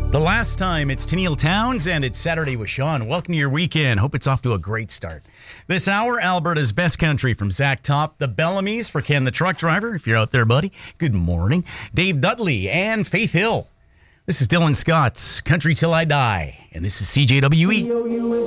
The last time, it's Tennille Towns, and it's Saturday with Sean. Welcome to your weekend. Hope it's off to a great start. This hour, Alberta's best country from Zach Top, the Bellamy's for Ken the truck driver. If you're out there, buddy, good morning. Dave Dudley and Faith Hill. This is Dylan Scott's Country Till I Die, and this is CJWE.